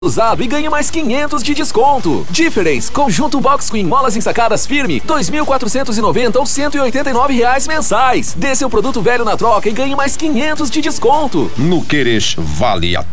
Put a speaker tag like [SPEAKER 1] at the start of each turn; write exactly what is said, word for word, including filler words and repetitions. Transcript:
[SPEAKER 1] usado e ganhe mais quinhentos de desconto. Difference, conjunto box queen, molas ensacadas firme, dois mil quatrocentos e noventa ou cento e oitenta e nove reais mensais. Dê seu produto velho na troca e ganhe mais quinhentos de desconto.
[SPEAKER 2] No Querês vale a